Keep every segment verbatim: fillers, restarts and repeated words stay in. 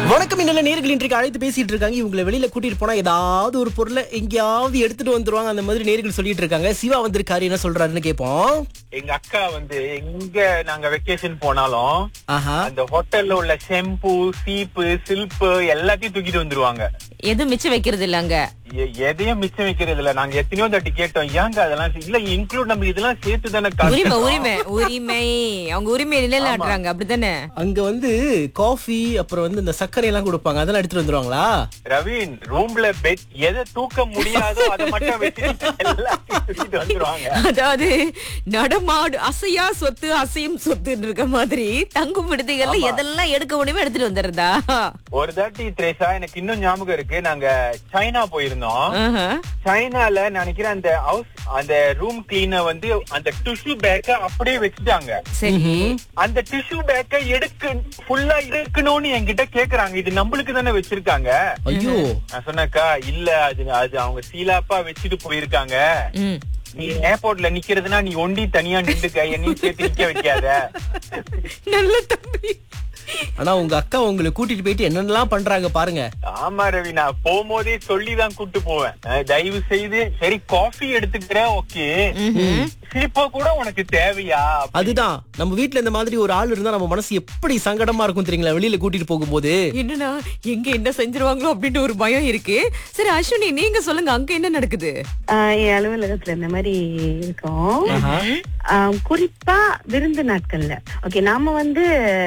வணக்கம். இன்னும் நேர்கள் இன்றைக்கு அழைத்து பேசிட்டு இருக்காங்க. இவங்களை வெளியில கூட்டிட்டு போனா ஏதாவது ஒரு பொருளை எங்கேயாவது எடுத்துட்டு வந்துருவாங்க. அந்த மாதிரி நேர்கள் சொல்லிட்டு இருக்காங்க. சிவா வந்திருக்காரு, என்ன சொல்றாருன்னு கேட்போம். எங்க அக்கா வந்து எங்க நாங்க வெக்கேஷன் போனாலும் ஆஹா, அந்த ஹோட்டல்ல உள்ள ஷெம்பு, சீப்பு, சில்ப்பு எல்லாத்தையும் தூக்கிட்டு வந்துருவாங்க. எதுவும் மிச்சம் வைக்கிறது இல்லங்க. எ- எதையும் மிச்சம் வைக்கிறது இல்ல. நாங்க எத்தனையோ தட்டி கேட்டோம், ஏங்க அதெல்லாம் செய்- இல்ல இன்க்ளூட் நம்ம இதெல்லாம் சேர்த்து தானே உரிமை காசு. உரிமை உரிமை அவங்க உரிமையை நிலைநாட்டுறாங்க, அப்படித்தானே? அங்க வந்து காஃபி அப்புறம் வந்து இந்த சர்க்கரை எல்லாம் கொடுப்பாங்க. அதெல்லாம் எடுத்துட்டு வந்துருவாங்களா? ரவீன் ரூம்ல பெட் எதை தூக்க முடியாதோ அதை மட்டும் வச்சுட்டு எல்லாத்தையும் தூக்கிட்டு வந்துருவாங்க. அதாவது நடமாடு அசையா சொத்து அசையும் சொத்து இருக்க மாதிரி தங்கும் விடுதிகள்ல எதெல்லாம் எடுக்க முடியுமோ எடுத்துட்டு வந்துடுறதா? ஒரு தாட்டி திரேசா எனக்கு இன்னும் ஞாபகம் இருக்கு. நாங்க சைனா போயிருந்தோம். ஆஹா. சைனால நினைக்கிறேன் அந்த ஹவுஸ் அந்த ரூம் கிளீனர் வந்து அந்த டிஷ்யூ பேக்க அப்படியே வச்சுட்டாங்க. சரி. அந்த டிஷ்யூ பேக்க எடுக்க ஃபுல்லா எடுக்கணும்னு என்கிட்ட கேக்குறாங்க. இது நம்மளுக்கு தானே வச்சிருக்காங்க. ஐயோ, நான் சொன்னக்கா இல்ல அது அது அவங்க சீலாப்பா வச்சுட்டு போயிருக்காங்க. ம். நீ ஏர்போர்ட்ல நிக்கிறதுனா நீ ஒண்டி தனியா நின்றுக்க, என்னையும் சேர்த்து நிக்க வைக்காத. நல்ல தம்பி. ஆனா உங்க அக்கா உங்களை கூட்டிட்டு போயிட்டு என்னென்னலாம் பண்றாங்க பாருங்க. ஆமா ரவி, நான் போகும்போதே சொல்லிதான் கூட்டு போவேன். அஹ் தயவு செய்து சரி காஃபி எடுத்துக்கிறேன், ஓகே, சிரிப்பா கூட உனக்கு தேவையா? அதுதான், நம்ம வீட்ல இந்த மாதிரி ஒரு ஆள் இருந்தா நம்ம மனசு எப்படி சங்கடமா இருக்கும் தெரியுங்களா, வெளியில கூட்டிட்டு போகும்போது. என்னன்னா எங்க என்ன செஞ்சிருவாங்களோ அப்படின்னு ஒரு பயம் இருக்கு. சரி அஸ்வினி, நீங்க சொல்லுங்க, அங்க என்ன நடக்குது? ஆஹ் என் அலுவலகத்துல இந்த மாதிரி இருக்கும். ஆஹா. ஆஹ் குறிப்பா விருந்து நாட்கள்ல ஓகே நாம வந்து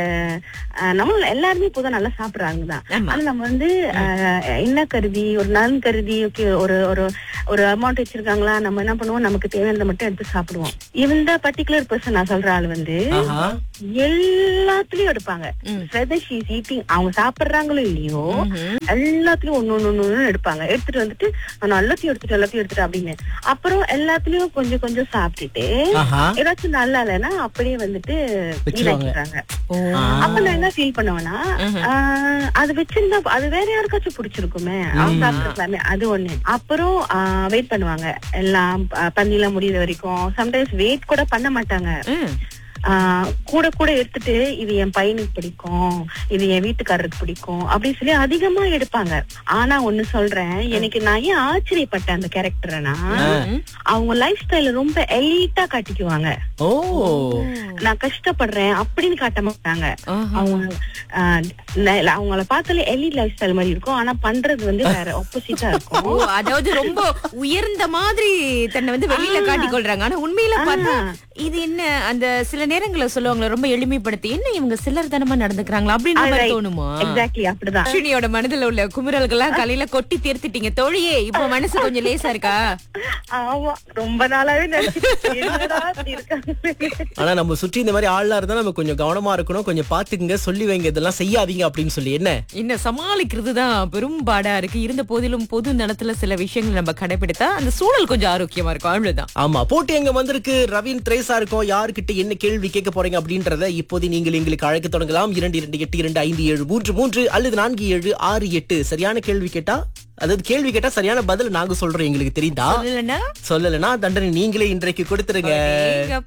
ஆஹ் நம்ம எல்லாருமே இப்போதான் நல்லா சாப்பிடுறாங்க தான். ஆமா. ஆனா நம்ம வந்து ஆஹ் என்ன கருதி ஒரு நலன் கருதி ஓகே ஒரு ஒரு ஒரு அமௌண்ட் வச்சிருக்காங்களா, நம்ம என்ன பண்ணுவோம், நமக்கு தேவையானதை மட்டும் எடுத்து சாப்பிடுவோம். இந்த பர்டிகுலர் பர்சன் நான் சொல்ற ஆள் வந்து ஆஹா. எல்லாத்துலயும் எடுப்பாங்க. whether she is eating, அவங்க சாப்பிடுறாங்களோ இல்லையோ எல்லாத்துலயும் ஒண்ணு ஒண்ணு ஒண்ணு எடுப்பாங்க. எடுத்துட்டு வந்துட்டு நான் எல்லாத்தையும் எடுத்துட்டு எல்லாத்தையும் எடுத்துட்டு அப்படின்னு அப்புறம் எல்லாத்துலயும் கொஞ்சம் கொஞ்சம் சாப்பிட்டுட்டு ஆஹா. ஏதாச்சும் நல்லா இல்லைன்னா அப்படியே வந்துட்டு வச்சிருவாங்க. வீணாக்கிடுறாங்க. ஓ. அப்ப நான் என்ன ஃபீல் பண்ணுவேன்னா, ஆஹ் அது வச்சிருந்தா அது வேற யாருக்காச்சும் பிடிச்சிருக்குமே, அவங்க சாப்பிட்டுருக்கலாமே, அது ஒண்ணு. அப்புறம் வெயிட் பண்ணுவாங்க எல்லாம் ப- பந்திலாம் முடியிற வரைக்கும். சம்டைம்ஸ் வெயிட் கூட பண்ண மாட்டாங்க. ம். ஆஹ் கூட கூட எடுத்துட்டு இது என் பையனுக்கு பிடிக்கும், இது என் வீட்டுக்காரருக்கு பிடிக்கும் அப்படின்னு சொல்லி அதிகமா எடுப்பாங்க. ஆனா ஒண்ணு சொல்றேன், எனக்கு நான் ஏன் ஆச்சரியப்பட்டேன் அந்த கேரக்டர்னா, அவங்க லைஃப் ஸ்டைல ரொம்ப எலீட்டா காட்டிக்குவாங்க. ஓ, நான் கஷ்டப்படுறேன் அப்படின்னு காட்ட மாட்டாங்க. ஆஹா. அவங்க ஆஹ் ந- அவங்கள பார்த்தாலே எலீட் லைஃப் ஸ்டைல் மாதிரி இருக்கும். ஆனா பண்றது வந்து வேற ஆப்போசிட்டா ஓ, இருக்கும். அதாவது ரொம்ப உயர்ந்த மாதிரி தன்னை வந்து வெளியில காட்டிக் கொள்றாங்க. ஆனா உண்மையில பார்த்தா இது என்ன, அந்த சில நேரங்களை சொல்லுவாங்களா ரொம்ப எளிமைப்படுத்தி, என்ன இவங்க சிலர் தனமா நடந்துக்கிறாங்களா அப்படின்னு மாதிரி தோணுமா? எக்ஸாக்ட்லி அப்படிதான். அஸ்வினியோட மனதுல உள்ள குமுறல்கள்லாம் காலையில கொட்டி தீர்த்துட்டீங்க தோழியே. இப்ப மனசு கொஞ்சம் லேசா இருக்கா? ஆமா, ரொம்ப நாளாவே நினைச்சிட்டு என்னடா இப்படி இருக்காங்க. ஆனா நம்ம சுற்றி இந்த மாதிரி ஆள்லாம் இருந்தா நம்ம கொஞ்சம் கவனமா இருக்கணும். கொஞ்சம் பாத்துக்குங்க, சொல்லி வைங்க, இதெல்லாம் செய்யாதீங்க அப்படின்னு சொல்லி. என்ன இன்னும் சமாளிக்கிறது தான் பெரும்பாடா இருக்கு. இருந்த போதிலும் பொது நலத்துல சில விஷயங்களை நம்ம கடைபிடித்தா அந்த சூழல் கொஞ்சம் ஆரோக்கியமா இருக்கும், அவ்வளவுதான். ஆமா, போட்டி எங்க வந்திருக்கு. ரவீன் திரேசா இருக்கும். யாருக்கிட்ட என்ன கேள்வி கேட்க போறீங்க அப்படின்றத இப்போது நீங்கள் எங்களுக்கு அழைக்க தொடங்கலாம். இரண்டு இரண்டு எட்டு இரண்டு ஐந்து ஏழு மூன்று மூன்று அல்லது நான்கு ஏழு ஆறு எட்டு. சரியான கேள்வி கேட்டா, அதாவது கேள்வி கேட்டா சரியான பதில் நாங்க சொல்றோம், எங்களுக்கு தெரியுதா? இல்லைன்னா சொல்லலைன்னா தண்டனை நீங்களே இன்றைக்கு கொடுத்துருங்க.